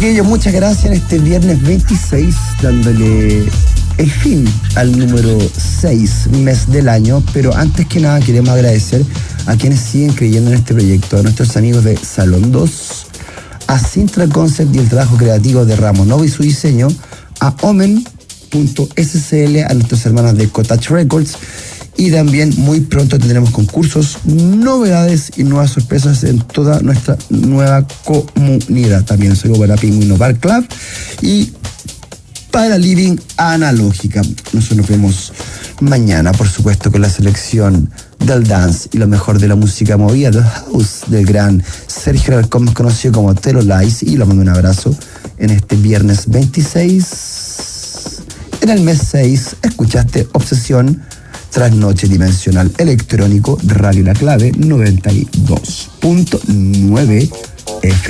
chiquillos, muchas gracias en este viernes 26, dándole el fin al número 6, mes del año. Pero antes que nada queremos agradecer a quienes siguen creyendo en este proyecto, a nuestros amigos de Salón 2, a Sintra Concept y el trabajo creativo de Ramo Novo y su diseño, a Omen.scl, a nuestras hermanas de Cottage Records. Y también muy pronto tendremos concursos, novedades y nuevas sorpresas en toda nuestra nueva comunidad. También soy para Pingüino Bar Club y para Living Analógica. Nosotros nos vemos mañana, por supuesto, con la selección del dance y lo mejor de la música movida, del house, del gran Sergio Alarcón, más conocido como Telo Lice. Y le mando un abrazo en este viernes 26. En el mes 6 escuchaste Obsesión, Trasnoche Dimensional Electrónico, Radio La Clave 92.9 FM.